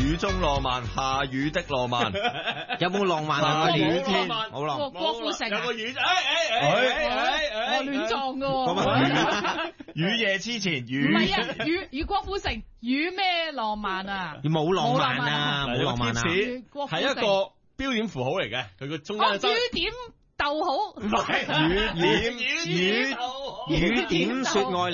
雨中浪漫，下雨的浪漫， 有冇浪漫啊？ 下雨你天冇浪。 郭富城有個雨， 我亂撞㗎喎。 雨夜之前， 唔雨係啊，與郭富城與咩浪漫啊？ 冇浪漫啊，冇浪漫啊。 係一個標點符號嚟嘅，佢個中間雨點逗號。 唔係雨點雨點說愛